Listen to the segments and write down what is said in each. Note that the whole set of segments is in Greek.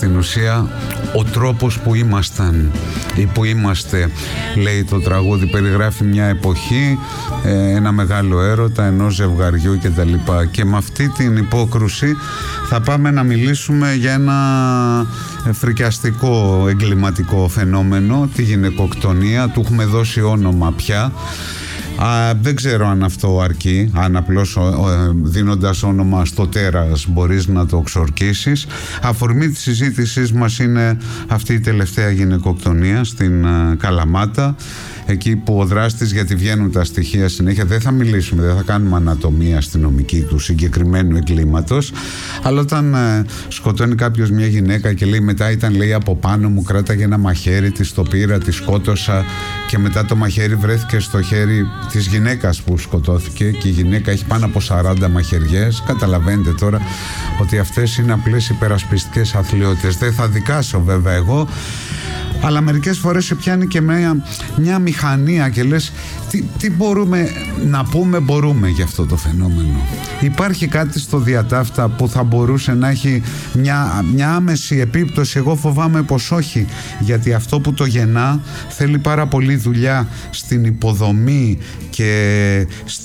στην ουσία ο τρόπος που ήμασταν ή που είμαστε, λέει το τραγούδι, περιγράφει μια εποχή, ένα μεγάλο έρωτα ενός ζευγαριού κτλ. Και με αυτή την υπόκρουση θα πάμε να μιλήσουμε για ένα φρικιαστικό εγκληματικό φαινόμενο, τη γυναικοκτονία. Του έχουμε δώσει όνομα πια. Δεν ξέρω αν αυτό αρκεί, αν απλώς δίνοντας όνομα στο τέρας μπορείς να το ξορκίσεις. Αφορμή της συζήτησής μας είναι αυτή η τελευταία γυναικοκτονία στην Καλαμάτα, εκεί που ο δράστης, γιατί βγαίνουν τα στοιχεία συνέχεια, δεν θα μιλήσουμε, δεν θα κάνουμε ανατομία αστυνομική του συγκεκριμένου εγκλήματος, αλλά όταν σκοτώνει κάποιος μια γυναίκα και λέει μετά ήταν, λέει, από πάνω μου, κράταγε ένα μαχαίρι, της το πήρα, τη σκότωσα και μετά το μαχαίρι βρέθηκε στο χέρι της γυναίκας που σκοτώθηκε και η γυναίκα έχει πάνω από 40 μαχαιριές. Καταλαβαίνετε τώρα ότι αυτές είναι απλές υπερασπιστικές αθλιότητες. Δεν θα δικάσω βέβαια εγώ, αλλά μερικές φορές σε πιάνει και μια μηχανία και λες τι μπορούμε να πούμε, μπορούμε για αυτό το φαινόμενο. Υπάρχει κάτι στο διατάφτα που θα μπορούσε να έχει μια άμεση επίπτωση? Εγώ φοβάμαι πως όχι, γιατί αυτό που το γεννά θέλει πάρα πολύ δουλειά στην υποδομή και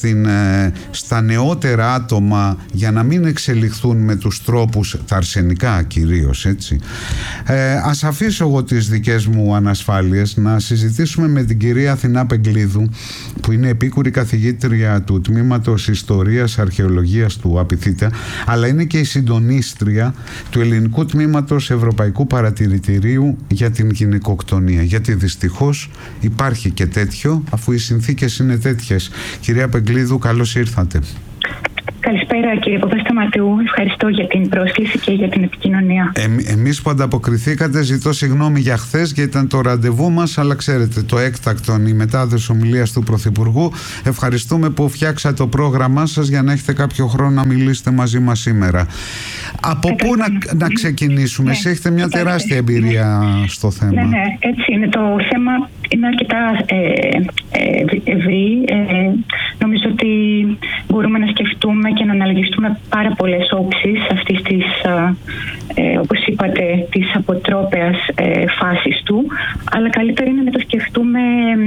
στα νεότερα άτομα για να μην εξελιχθούν με τους τρόπους, τα αρσενικά κυρίως, έτσι. Ας αφήσω εγώ τις δικές μου ανασφάλειες, να συζητήσουμε με την κυρία Αθηνά Πεγκλίδου, που είναι επίκουρη καθηγήτρια του Τμήματος Ιστορίας Αρχαιολογίας του ΑΠΙΘΙΤΑ, αλλά είναι και η συντονίστρια του Ελληνικού Τμήματος Ευρωπαϊκού Παρατηρητηρίου για την γυναικοκτονία, γιατί δυστυχώς υπάρχει και τέτοιο, αφού οι συνθήκες είναι τέτοιες. Κυρία Πεγκλίδου, καλώς ήρθατε. Καλησπέρα κύριε Παπασταματού, ευχαριστώ για την πρόσκληση και για την επικοινωνία. Εμείς που ανταποκριθήκατε, ζητώ συγγνώμη για χθες γιατί ήταν το ραντεβού μας, αλλά ξέρετε, το έκτακτο, η μετάδοση ομιλίας του Πρωθυπουργού. Ευχαριστούμε που φτιάξατε το πρόγραμμά σας για να έχετε κάποιο χρόνο να μιλήσετε μαζί μας σήμερα. Από πού να ξεκινήσουμε? Εσείς έχετε μια τεράστια εμπειρία στο θέμα. Ναι, έτσι είναι. Το θέμα είναι αρκετά ευρύ. Νομίζω ότι μπορούμε να σκεφτούμε και να αναλογιστούμε πάρα πολλές όψεις αυτής της, όπως είπατε, της αποτρόπαιας φάσης του, αλλά καλύτερα είναι να το σκεφτούμε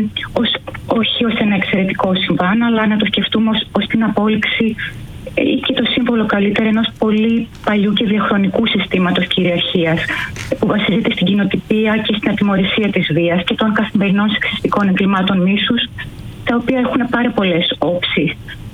όχι ως ένα εξαιρετικό συμβάν, αλλά να το σκεφτούμε ως την απόλυξη και το σύμβολο καλύτερα ενός πολύ παλιού και διαχρονικού συστήματος κυριαρχίας που βασίζεται στην κοινοτυπία και στην ατιμωρησία της βίας και των καθημερινών σεξιστικών εγκλημάτων μίσους, τα οποία έχουν πάρα πολλές όψεις.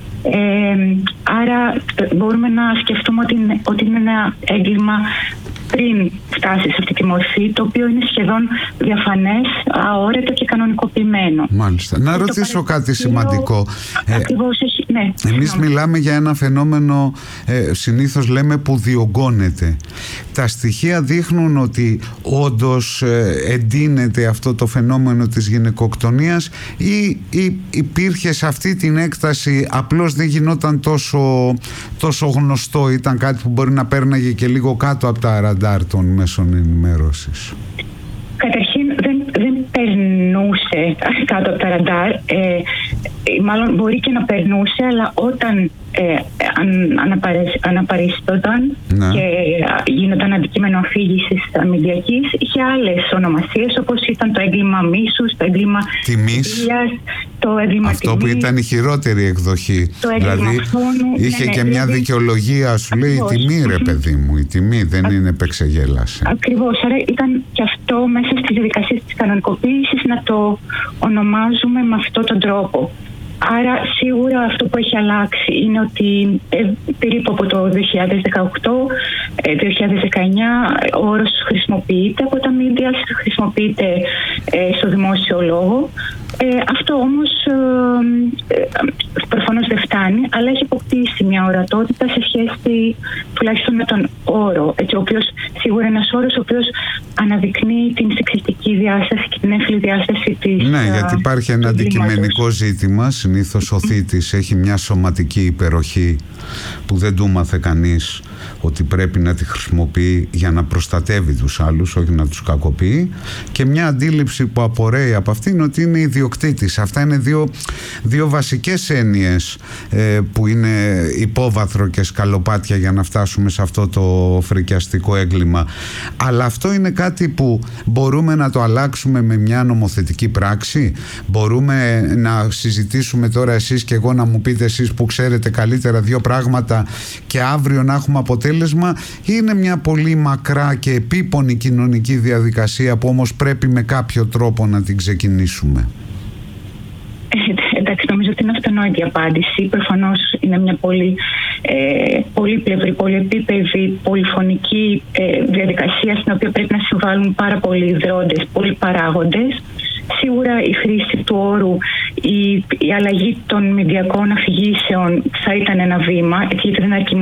Άρα μπορούμε να σκεφτούμε ότι είναι ένα έγκλημα πριν φτάσει σε αυτή τη μορφή, το οποίο είναι σχεδόν διαφανές, αόρατο και κανονικοποιημένο. Μάλιστα. Να ρωτήσω κάτι σημαντικό. Ακριβώς, ναι. Εμείς μιλάμε για ένα φαινόμενο, συνήθως λέμε, που διωγγώνεται. Τα στοιχεία δείχνουν ότι όντως εντείνεται αυτό το φαινόμενο της γυναικοκτονίας ή υπήρχε σε αυτή την έκταση, απλώς δεν γινόταν τόσο γνωστό, ήταν κάτι που μπορεί να πέρναγε και λίγο κάτω από τα ραντάρ των μέσων ενημέρωσης? Καταρχήν δεν περνούσε κάτω από τα ραντάρ, μάλλον μπορεί και να περνούσε, αλλά όταν αναπαρίστοταν και γίνονταν αντικείμενο αφήγησης μηντιακής, είχε άλλες ονομασίες, όπως ήταν το έγκλημα μίσους, το έγκλημα τιμής, το έγκλημα αυτό τιμής, που ήταν η χειρότερη εκδοχή. Δηλαδή είχε και μια δικαιολογία, σου λέει, η τιμή, ρε παιδί μου, η τιμή δεν είναι επεξεγέλαση. Ακριβώς, άρα ήταν και αυτό μέσα στις διαδικασίες της κανονικοποίησης να το ονομάζουμε με αυτόν τον τρόπο. Άρα σίγουρα αυτό που έχει αλλάξει είναι ότι περίπου από το 2018-2019 ο όρος χρησιμοποιείται από τα media, χρησιμοποιείται στο δημόσιο λόγο. Αυτό όμως προφανώς δεν φτάνει, αλλά έχει αποκτήσει μια ορατότητα σε σχέση τουλάχιστον με τον όρο, έτσι, ο οποίος σίγουρα είναι ένας όρος ο οποίος αναδεικνύει την σεξιστική διάσταση και την έμφυλη διάσταση της. Ναι, γιατί υπάρχει ένα αντικειμενικό ζήτημα. Συνήθως ο θήτης έχει μια σωματική υπεροχή που δεν του μάθε κανείς ότι πρέπει να τη χρησιμοποιεί για να προστατεύει τους άλλους, όχι να τους κακοποιεί, και μια αντίληψη που απορρέει από αυτή είναι ότι είναι ιδιοκτήτης. Αυτά είναι δύο βασικές έννοιες που είναι υπόβαθρο και σκαλοπάτια για να φτάσουμε σε αυτό το φρικιαστικό έγκλημα. Αλλά αυτό είναι κάτι που μπορούμε να το αλλάξουμε με μια νομοθετική πράξη. Μπορούμε να συζητήσουμε τώρα εσείς και εγώ, να μου πείτε εσείς που ξέρετε καλύτερα δύο πράγματα, και αύριο να έχουμε αποτέλεσμα. Είναι μια πολύ μακρά και επίπονη κοινωνική διαδικασία που όμως πρέπει με κάποιο τρόπο να την ξεκινήσουμε. Εντάξει, νομίζω ότι είναι αυτονόητη η απάντηση. Προφανώς είναι μια πολύπλευρη, πολυεπίπεδη, πολυφωνική διαδικασία, στην οποία πρέπει να συμβάλλουν πάρα πολλοί δρόντες, πολλοί παράγοντες. Σίγουρα η χρήση του όρου, η αλλαγή των μηντιακών αφηγήσεων θα ήταν ένα βήμα, γιατί δεν αρκεί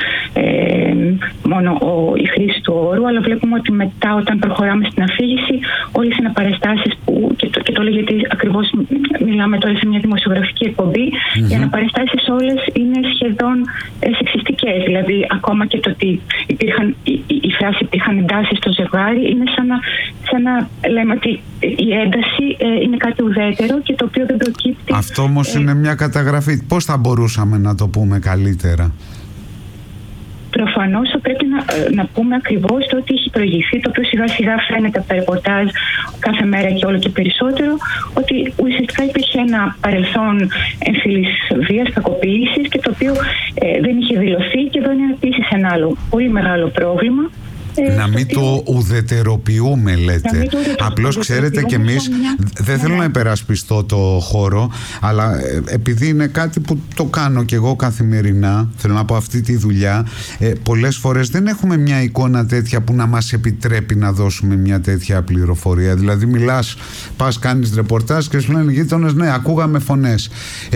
μόνο η χρήση του όρου, αλλά βλέπουμε ότι μετά, όταν προχωράμε στην αφήγηση, όλες οι αναπαραστάσεις που, και το λέω γιατί ακριβώς μιλάμε τώρα σε μια δημοσιογραφική εκπομπή, οι αναπαραστάσεις όλες είναι σχεδόν σεξιστικές. Δηλαδή, ακόμα και το ότι η φράση «υπήρχαν εντάσεις στο ζευγάρι» είναι σαν να λέμε ότι η ένταση είναι κάτι ουδέτερο και το οποίο δεν προκύπτει. Αυτό όμως είναι μια καταγραφή. Πώς θα μπορούσαμε να το πούμε καλύτερα? Προφανώς θα πρέπει να πούμε ακριβώς το ότι έχει προηγηθεί, το οποίο σιγά σιγά φαίνεται από τα ρεπορτάζ κάθε μέρα και όλο και περισσότερο, ότι ουσιαστικά υπήρχε ένα παρελθόν εμφυλής βίας, κακοποίησης, και το οποίο δεν είχε δηλωθεί, και εδώ είναι επίσης ένα άλλο πολύ μεγάλο πρόβλημα. Να μην το ουδετεροποιούμε, λέτε. Απλώς ξέρετε, και εμείς δεν θέλω να υπερασπιστώ το χώρο, αλλά επειδή είναι κάτι που το κάνω κι εγώ καθημερινά, θέλω να πω αυτή τη δουλειά, πολλές φορές δεν έχουμε μια εικόνα τέτοια που να μας επιτρέπει να δώσουμε μια τέτοια πληροφορία. Δηλαδή πας κάνεις ρεπορτάζ και σου λένε γείτονες, ναι, ακούγαμε φωνές,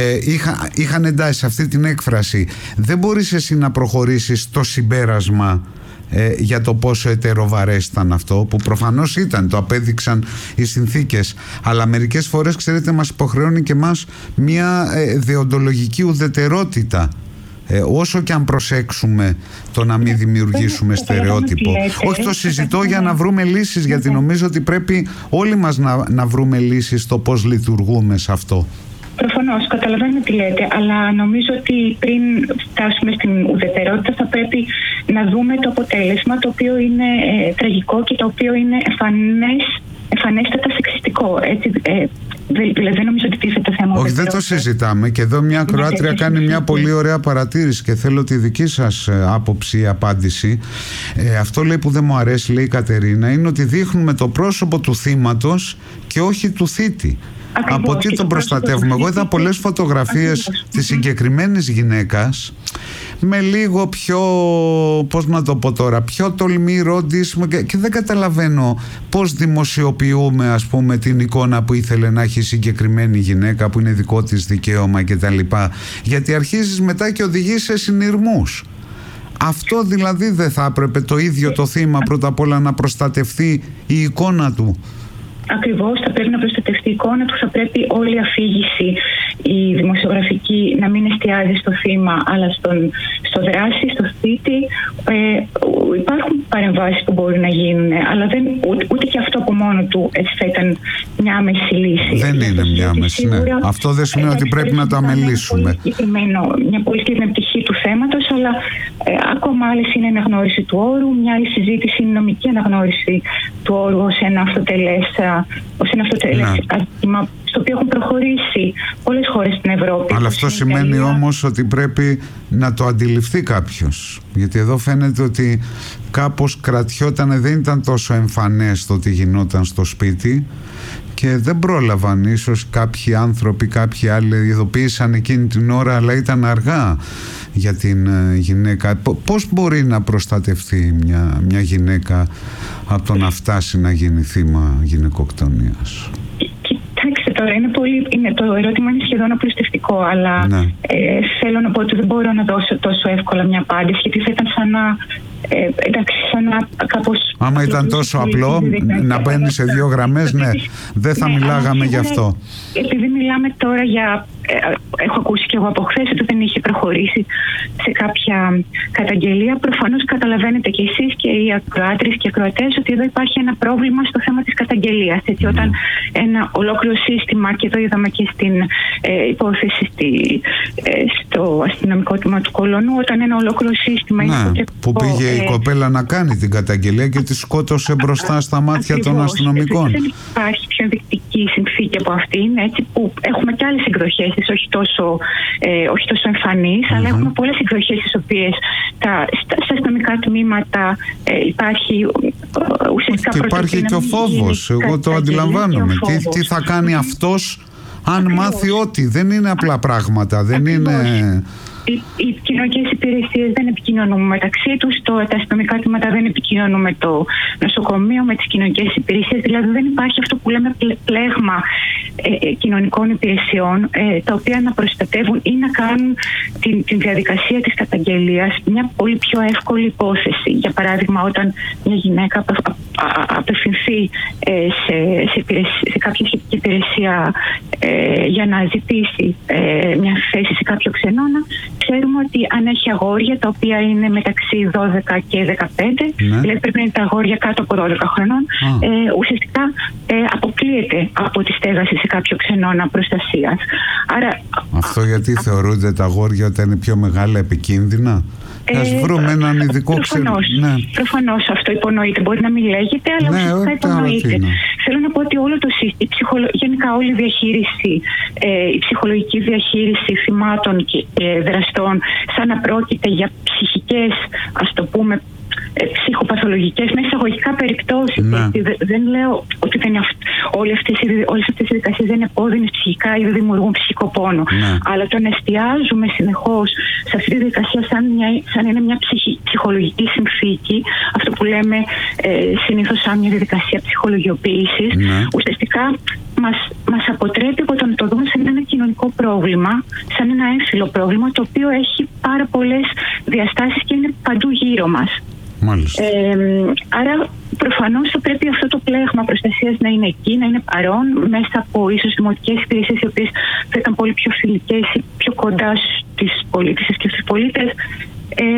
είχαν εντάσει σε αυτή την έκφραση. Δεν μπορείς εσύ να προχωρήσεις στο συμπέρασμα για το πόσο ετεροβαρές ήταν αυτό, που προφανώς ήταν, το απέδειξαν οι συνθήκες, αλλά μερικές φορές, ξέρετε, μας υποχρεώνει και μας μια δεοντολογική ουδετερότητα, όσο και αν προσέξουμε το να μην δημιουργήσουμε στερεότυπο. Όχι, το συζητώ για να βρούμε λύσεις, γιατί νομίζω ότι πρέπει όλοι μας να βρούμε λύσεις στο πώς λειτουργούμε σε αυτό. Προφανώς, καταλαβαίνω τι λέτε, αλλά νομίζω ότι πριν φτάσουμε στην ουδετερότητα θα πρέπει να δούμε το αποτέλεσμα, το οποίο είναι τραγικό και το οποίο είναι εμφανέστατα σεξιστικό. Δηλαδή δεν νομίζω ότι τίθεται το θέμα. Όχι, δεν το συζητάμε, και εδώ μια ακροάτρια κάνει μια πολύ ωραία παρατήρηση και θέλω τη δική σας άποψη ή απάντηση. Αυτό, λέει, που δεν μου αρέσει, λέει η Κατερίνα, είναι ότι δείχνουμε το πρόσωπο του θύματος και όχι του θήτη. Ακριβώς, από τι τον προστατεύουμε? Εγώ είδα πολλές φωτογραφίες της συγκεκριμένης γυναίκας με λίγο πιο, πώς να το πω τώρα, πιο τολμηρό ντύσιμο, και δεν καταλαβαίνω πώς δημοσιοποιούμε, ας πούμε, την εικόνα που ήθελε να έχει η συγκεκριμένη γυναίκα, που είναι δικό της δικαίωμα κτλ. Γιατί αρχίζεις μετά και οδηγείς σε συνειρμούς. Αυτό δηλαδή δεν θα έπρεπε το ίδιο το θύμα πρώτα απ' όλα να προστατευτεί η εικόνα του? Ακριβώς, θα πρέπει να προστατευτεί η εικόνα του, θα πρέπει όλη η αφήγηση, η δημοσιογραφική, να μην εστιάζει στο θύμα, αλλά στο δράση, στο θήτη. Υπάρχουν παρεμβάσεις που μπορεί να γίνουν, αλλά ούτε και αυτό από μόνο του έτσι θα ήταν μια άμεση λύση. Δεν είναι μια άμεση, ναι. Αυτό δεν σημαίνει ότι πρέπει να το αμελήσουμε. Μια πολύ συγκεκριμένη πτυχή του θέματος, αλλά ακόμα άλλες είναι η αναγνώριση του όρου, μια άλλη συζήτηση είναι η νομική αναγνώριση του όρου ως ένα αυτοτελές άτομα, στο οποίο έχουν προχωρήσει πολλές χώρες στην Ευρώπη. Αλλά αυτό σημαίνει όμως ότι πρέπει να το αντιληφθεί κάποιος, γιατί εδώ φαίνεται ότι κάπως κρατιόταν, δεν ήταν τόσο εμφανές το τι γινόταν στο σπίτι και δεν πρόλαβαν. Ίσως κάποιοι άνθρωποι, κάποιοι άλλοι ειδοποίησαν εκείνη την ώρα, αλλά ήταν αργά για την γυναίκα. Πώς μπορεί να προστατευτεί μια γυναίκα από το να φτάσει να γίνει θύμα γυναικοκτονίας? Κοιτάξτε τώρα, το ερώτημα είναι σχεδόν απλουστευτικό, αλλά ναι. Θέλω να πω ότι δεν μπορώ να δώσω τόσο εύκολα μια απάντηση, γιατί θα ήταν σαν να κάπως... Άμα ήταν τόσο απλό να μπαίνει σε δύο γραμμές, ναι, δεν θα μιλάγαμε γι' αυτό. Επειδή μιλάμε τώρα για έχω ακούσει και εγώ από χθες ότι δεν είχε προχωρήσει σε κάποια καταγγελία. Προφανώς καταλαβαίνετε κι εσείς και οι ακροάτρες και οι ακροατές ότι εδώ υπάρχει ένα πρόβλημα στο θέμα της καταγγελίας. Έτσι, όταν ένα ολόκληρο σύστημα, και εδώ είδαμε και στην υπόθεση στο αστυνομικό τμήμα του Κολονού, όταν ένα ολόκληρο σύστημα είναι που πήγε η κοπέλα να κάνει την καταγγελία και τη σκότωσε μπροστά στα μάτια των αστυνομικών. Δεν υπάρχει πιο ενδεικτική συνθήκη από αυτήν, έτσι, που έχουμε και άλλες εκδοχές της, όχι τόσο εμφανείς, αλλά έχουμε πολλές εκδοχές στις οποίες στα αστυνομικά τμήματα υπάρχει ουσιαστικά και υπάρχει και ο φόβος. Εγώ το αντιλαμβάνομαι. Τι θα κάνει αυτός αν μάθει ότι δεν είναι απλά πράγματα, δεν είναι... Οι κοινωνικές υπηρεσίες δεν επικοινωνούν μεταξύ τους, τα αστυνομικά τμήματα δεν επικοινωνούν με το νοσοκομείο, με τις κοινωνικές υπηρεσίες. Δηλαδή δεν υπάρχει αυτό που λέμε πλέγμα κοινωνικών υπηρεσιών, τα οποία να προστατεύουν ή να κάνουν την διαδικασία της καταγγελίας μια πολύ πιο εύκολη υπόθεση. Για παράδειγμα, όταν μια γυναίκα απευθυνθεί σε κάποια σχετική υπηρεσία για να ζητήσει μια θέση σε κάποιο ξενώνα, ξέρουμε ότι αν έχει αγόρια τα οποία είναι μεταξύ 12 και 15, δηλαδή πρέπει να είναι τα αγόρια κάτω από 12 χρονών, ουσιαστικά αποκλείεται από τη στέγαση σε κάποιο ξενώνα προστασίας. Αυτό γιατί θεωρούνται τα αγόρια όταν είναι πιο μεγάλα επικίνδυνα? Ας βρούμε έναν ειδικό Προφανώς αυτό υπονοείται. Μπορεί να μην λέγεται, αλλά ουσιαστικά υπονοείται. Θέλω να πω ότι όλο το σύστημα, γενικά όλη η διαχείριση, η ψυχολογική διαχείριση θυμάτων και δραστών, σαν να πρόκειται για ψυχικές, ας το πούμε, ψυχοπαθολογικές με εισαγωγικά περιπτώσεις. Δεν λέω ότι όλες αυτές οι διαδικασίες δεν είναι επώδυνες ψυχικά ή δεν δημιουργούν ψυχικό πόνο. Αλλά το να εστιάζουμε συνεχώς σε αυτή τη διαδικασία σαν είναι μια ψυχολογική συνθήκη, αυτό που λέμε συνήθως σαν μια διαδικασία ψυχολογιοποίησης, ουσιαστικά μας αποτρέπει από το να το δούμε σαν ένα κοινωνικό πρόβλημα, σαν ένα έμφυλο πρόβλημα, το οποίο έχει πάρα πολλές διαστάσεις και είναι παντού γύρω μας. Άρα προφανώς θα πρέπει αυτό το πλέγμα προστασίας να είναι εκεί, να είναι παρόν, μέσα από ίσως δημοτικές υπηρεσίες οι οποίες θα ήταν πολύ πιο φιλικές ή πιο κοντά στις πολίτες και στους πολίτες,